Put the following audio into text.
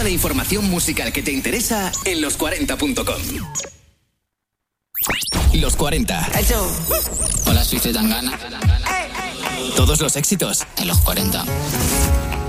la información musical que te interesa en los40.com. Los 40. Hola, soy Zetangana. Todos los éxitos En los 40.